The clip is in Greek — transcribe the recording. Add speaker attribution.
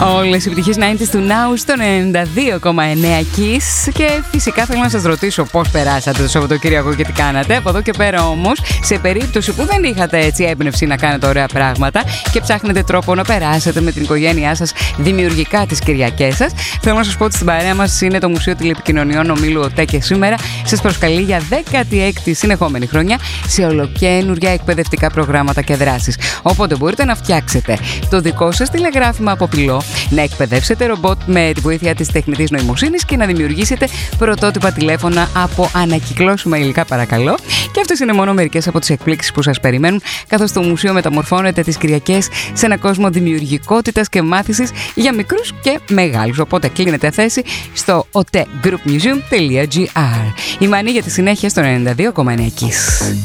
Speaker 1: Όλες οι επιτυχίες 90's του Now στο 92,9 Kiss. Και φυσικά θέλω να σας ρωτήσω πώς περάσατε το Σαββατοκύριακο και τι κάνατε. Από εδώ και πέρα όμως, σε περίπτωση που δεν είχατε έτσι έμπνευση να κάνετε ωραία πράγματα και ψάχνετε τρόπο να περάσετε με την οικογένειά σας δημιουργικά τις Κυριακές σας, θέλω να σας πω ότι στην παρέα μας είναι το Μουσείο Τηλεπικοινωνιών Ομίλου ΟΤΕ και σήμερα σας προσκαλεί για 16η συνεχόμενη χρονιά σε ολοκαίνουργια εκπαιδευτικά προγράμματα και δράσεις. Οπότε μπορείτε να φτιάξετε το δικό σας τηλεγράφημα από πυλό, να εκπαιδεύσετε ρομπότ με τη βοήθεια της τεχνητής νοημοσύνης και να δημιουργήσετε πρωτότυπα τηλέφωνα από ανακυκλώσιμα υλικά, παρακαλώ. Και αυτές είναι μόνο μερικές από τις εκπλήξεις που σας περιμένουν, καθώς το μουσείο μεταμορφώνεται τις Κυριακές σε ένα κόσμο δημιουργικότητας και μάθησης για μικρούς και μεγάλους. Οπότε κλείνετε θέση στο otegroupmuseum.gr. Η Μανή για τη συνέχεια στο 92,9 Kiss.